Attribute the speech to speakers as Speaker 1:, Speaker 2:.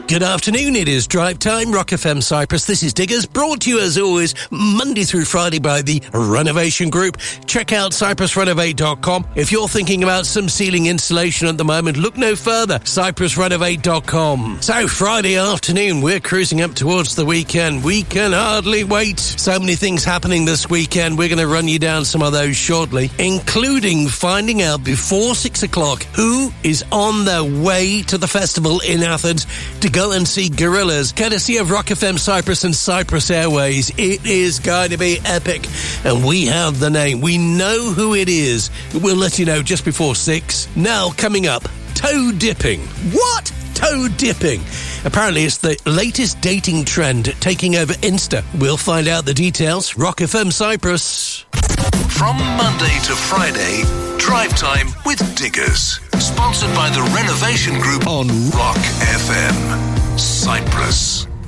Speaker 1: Good afternoon, it is Drive Time, Rock FM Cyprus. This is Diggers, brought to you as always, Monday through Friday by the Renovation Group. Check out cyprusrenovate.com. If you're thinking about some ceiling installation at the moment, look no further, cyprusrenovate.com. So Friday afternoon, we're cruising up towards the weekend. We can hardly wait. So many things happening this weekend. We're going to run you down some of those shortly, including finding out before 6 o'clock who is on their way to the festival in Athens to go and see Gorillaz, courtesy of Rock FM Cyprus and Cyprus Airways. It is going to be epic, and we have the name. We know who it is. We'll let you know just before 6. Now, coming up, toe dipping. What? Toe dipping. Apparently, it's the latest dating trend taking over Insta. We'll find out the details. Rock FM Cyprus.
Speaker 2: From Monday to Friday, Drive Time with Diggers. Sponsored by the Renovation Group on Rock FM Cyprus.